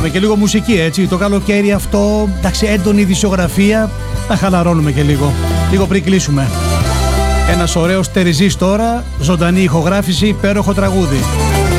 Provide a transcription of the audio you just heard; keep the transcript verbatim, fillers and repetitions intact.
χαλαρώνουμε και λίγο μουσική, έτσι. Το καλοκαίρι αυτό, εντάξει, έντονη ειδησιογραφία. Να χαλαρώνουμε και λίγο. Λίγο πριν κλείσουμε. Ένας ωραίος τεριζής τώρα, ζωντανή ηχογράφηση, υπέροχο τραγούδι.